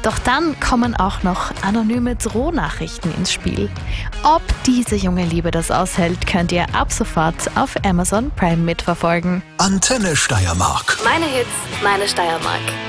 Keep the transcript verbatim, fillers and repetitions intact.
Doch dann kommen auch noch anonyme Drohnachrichten ins Spiel. Ob diese junge Liebe das aushält, könnt ihr ab sofort auf Amazon Prime mitverfolgen. Antenne Steiermark. Meine Hits, meine Steiermark.